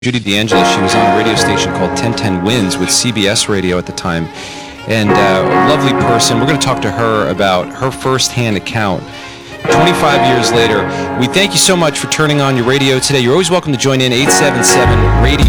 Judy D'Angelo. She was on a radio station called 1010 Wins with CBS Radio at the time, and a lovely person. We're going to talk to her about her first-hand account 25 years later. We thank you so much for turning on your radio today. You're always welcome to join in, 877-RADIO.